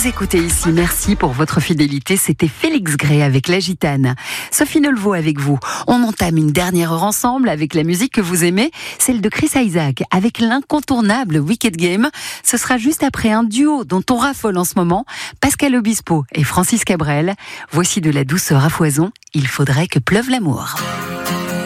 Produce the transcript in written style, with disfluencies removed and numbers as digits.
nous écoutez ici. Merci pour votre fidélité. C'était Félix Gray avec La Gitane. Sophie Nelvaux avec vous. On entame une dernière heure ensemble avec la musique que vous aimez, celle de Chris Isaak, avec l'incontournable Wicked Game. Ce sera juste après un duo dont on raffole en ce moment, Pascal Obispo et Francis Cabrel. Voici de la douceur à foison. Il faudrait que pleuve l'amour.